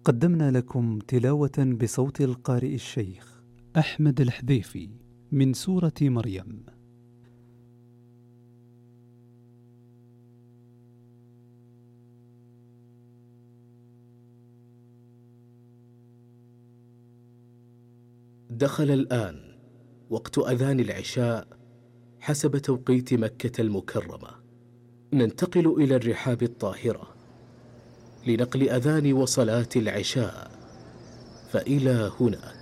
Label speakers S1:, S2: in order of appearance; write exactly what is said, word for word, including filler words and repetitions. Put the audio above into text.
S1: قدمنا لكم تلاوة بصوت القارئ الشيخ أحمد الحذيفي من سورة مريم.
S2: دخل الآن وقت أذان العشاء حسب توقيت مكة المكرمة. ننتقل إلى الرحاب الطاهرة لنقل أذان وصلاة العشاء، فإلى هناك.